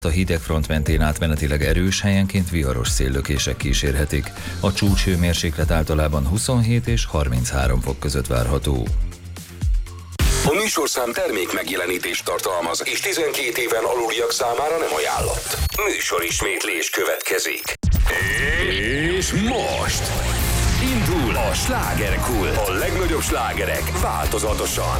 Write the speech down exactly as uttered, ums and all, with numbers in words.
A hidegfront mentén átmenetileg erős, helyenként viharos széllökések kísérhetik. A csúcshőmérséklet általában huszonhét és harminchárom fok között várható. A műsorszám termék megjelenítést tartalmaz, és tizenkét éven aluliak számára nem ajánlott. Műsorismétlés következik. És most indul a slágerkult. A legnagyobb slágerek változatosan